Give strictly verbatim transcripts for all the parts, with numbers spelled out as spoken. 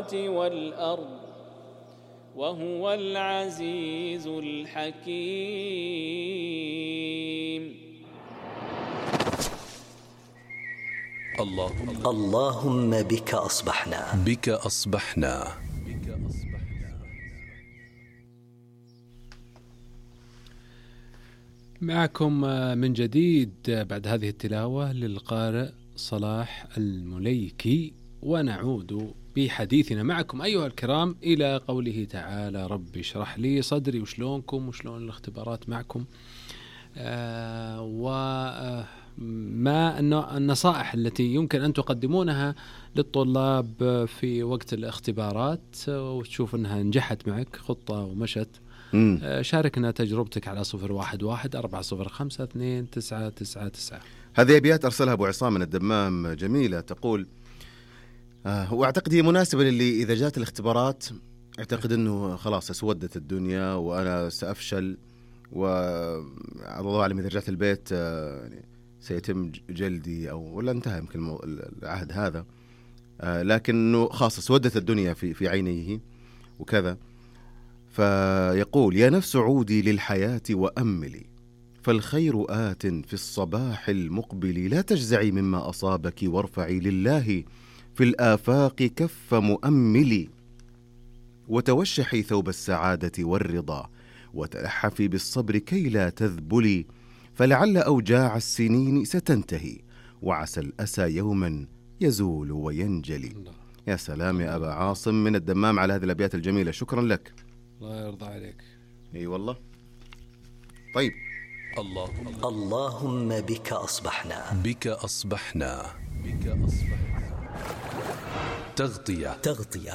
والأرض وهو العزيز الحكيم. اللهم اللهم بك أصبحنا بك أصبحنا معكم من جديد بعد هذه التلاوة للقارئ صلاح المليكي، ونعود بحديثنا معكم أيها الكرام إلى قوله تعالى: رب اشرح لي صدري. وشلونكم وشلون الاختبارات معكم؟ آه وما النصائح التي يمكن أن تقدمونها للطلاب في وقت الاختبارات وتشوف أنها نجحت معك خطة ومشت؟ آه شاركنا تجربتك على صفر واحد واحد أربعة صفر خمسة اثنين تسعة تسعة تسعة. هذه أبيات أرسلها أبو عصام من الدمام، جميلة، تقول آه وأعتقد هي مناسبة للي إذا جات الاختبارات أعتقد أنه خلاص اسودت الدنيا وأنا سأفشل، والله أعلم إذا رجعت البيت آه سيتم جلدي أو ولا انتهى يمكن العهد هذا، آه لكنه خاصة اسودت الدنيا في في عينيه وكذا. فيقول: يا نفس عودي للحياة وأملي، فالخير آت في الصباح المقبل، لا تجزعي مما أصابك وارفعي لله في الآفاق كف مؤملي، وتوشحي ثوب السعادة والرضا، وتلحفي بالصبر كي لا تذبلي، فلعل أوجاع السنين ستنتهي، وعسى الأسى يوما يزول وينجلي. يا سلام يا أبا عاصم من الدمام على هذه الأبيات الجميلة، شكرا لك. الله يرضى عليك. اي والله. طيب، اللهم اللهم بك أصبحنا بك أصبحنا بك أصبحنا تغطية تغطية.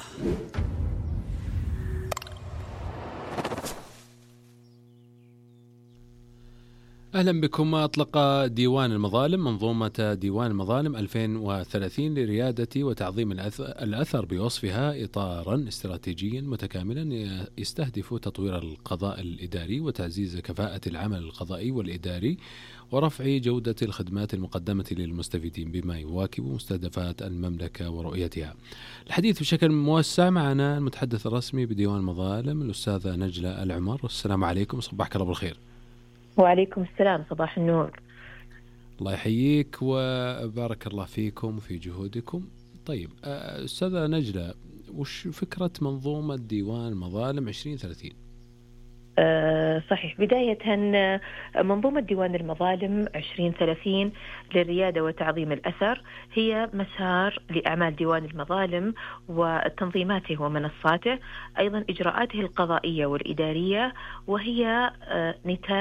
أهلا بكم. أطلق ديوان المظالم منظومة ديوان المظالم ألفين وثلاثين لريادة وتعظيم الأثر بوصفها إطارا استراتيجيا متكاملا يستهدف تطوير القضاء الإداري وتعزيز كفاءة العمل القضائي والإداري ورفع جودة الخدمات المقدمة للمستفيدين بما يواكب مستهدفات المملكة ورؤيتها. الحديث بشكل موسع معنا المتحدث الرسمي بديوان المظالم الأستاذة نجلة العمر. السلام عليكم، صباحك الله بالخير. وعليكم السلام، صباح النور. الله يحييك وبارك الله فيكم وفي جهودكم. طيب أستاذة نجلة، وش فكرة منظومة ديوان المظالم عشرين ثلاثين؟ أه صحيح. بداية منظومة ديوان المظالم عشرين ثلاثين للريادة وتعظيم الأثر هي مسار لأعمال ديوان المظالم وتنظيماته ومنصاته، أيضا إجراءاته القضائية والإدارية، وهي أه نتاج